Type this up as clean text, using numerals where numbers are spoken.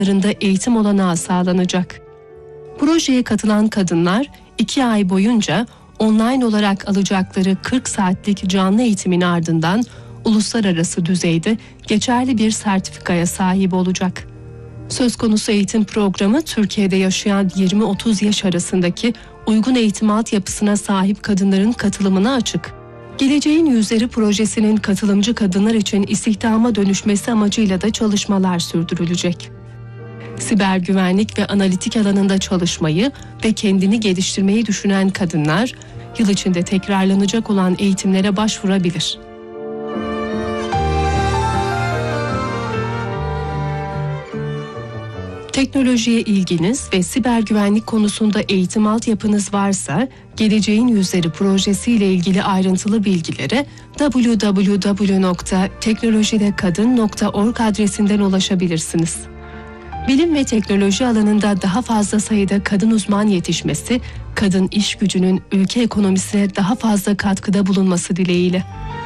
eğitim olanağı sağlanacak. Projeye katılan kadınlar 2 ay boyunca online olarak alacakları 40 saatlik canlı eğitimin ardından uluslararası düzeyde geçerli bir sertifikaya sahip olacak. Söz konusu eğitim programı Türkiye'de yaşayan 20-30 yaş arasındaki uygun eğitim altyapısına sahip kadınların katılımına açık. Geleceğin Yüzleri projesinin katılımcı kadınlar için istihdama dönüşmesi amacıyla da çalışmalar sürdürülecek. Siber güvenlik ve analitik alanında çalışmayı ve kendini geliştirmeyi düşünen kadınlar, yıl içinde tekrarlanacak olan eğitimlere başvurabilir. Teknolojiye ilginiz ve siber güvenlik konusunda eğitim altyapınız varsa, Geleceğin Yüzleri projesi ile ilgili ayrıntılı bilgilere www.teknolojidekadın.org adresinden ulaşabilirsiniz. Bilim ve teknoloji alanında daha fazla sayıda kadın uzman yetişmesi, kadın iş gücünün ülke ekonomisine daha fazla katkıda bulunması dileğiyle.